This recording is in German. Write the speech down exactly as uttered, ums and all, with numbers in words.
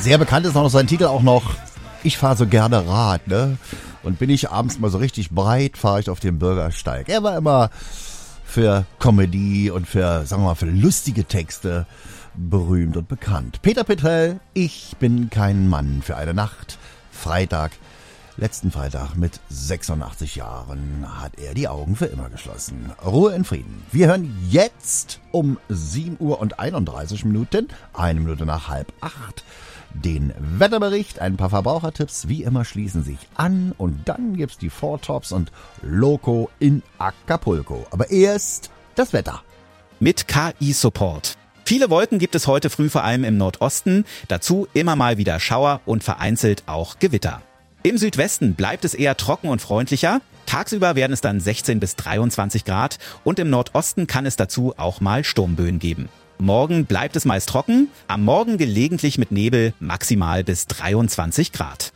Sehr bekannt ist auch noch sein Titel auch noch Ich fahre so gerne Rad, ne? Und bin ich abends mal so richtig breit, fahre ich auf den Bürgersteig. Er war immer für Comedy und für, sagen wir mal, für lustige Texte berühmt und bekannt. Peter Petrell, Ich bin kein Mann für eine Nacht. Freitag, letzten Freitag mit sechsundachtzig Jahren hat er die Augen für immer geschlossen. Ruhe in Frieden. Wir hören jetzt um sieben Uhr und einunddreißig Minuten, eine Minute nach halb acht, den Wetterbericht, ein paar Verbrauchertipps, wie immer schließen sich an und dann gibt's die Four Tops und Loco in Acapulco. Aber erst das Wetter. Mit K I-Support. Viele Wolken gibt es heute früh vor allem im Nordosten, dazu immer mal wieder Schauer und vereinzelt auch Gewitter. Im Südwesten bleibt es eher trocken und freundlicher, tagsüber werden es dann sechzehn bis dreiundzwanzig Grad und im Nordosten kann es dazu auch mal Sturmböen geben. Morgen bleibt es meist trocken, am Morgen gelegentlich mit Nebel, maximal bis dreiundzwanzig Grad.